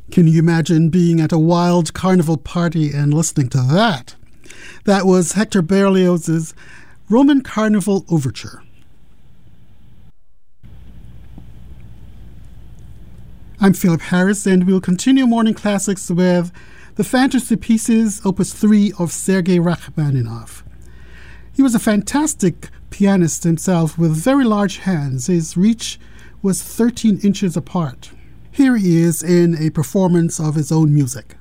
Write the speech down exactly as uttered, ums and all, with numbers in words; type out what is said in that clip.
Can you imagine being at a wild carnival party and listening to that? That was Hector Berlioz's Roman Carnival Overture. I'm Philip Harris, and we'll continue Morning Classics with the Fantasy Pieces, Opus three of Sergei Rachmaninoff. He was a fantastic pianist himself with very large hands. His reach was thirteen inches apart. Here he is in a performance of his own music.